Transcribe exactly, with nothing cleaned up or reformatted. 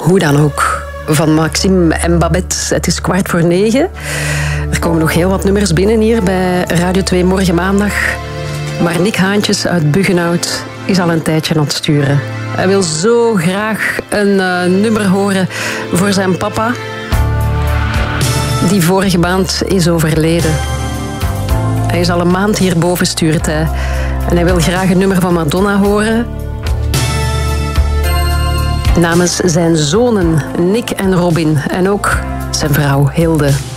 Hoe dan ook. Van Maxime en Babette. Het is kwart voor negen. Er komen nog heel wat nummers binnen hier bij Radio twee morgen maandag. Maar Nick Haantjes uit Buggenhout is al een tijdje aan het sturen. Hij wil zo graag een uh, nummer horen voor zijn papa, die vorige maand is overleden. Hij is al een maand hierboven, stuurt hij. En hij wil graag een nummer van Madonna horen. Namens zijn zonen Nick en Robin. En ook zijn vrouw Hilde.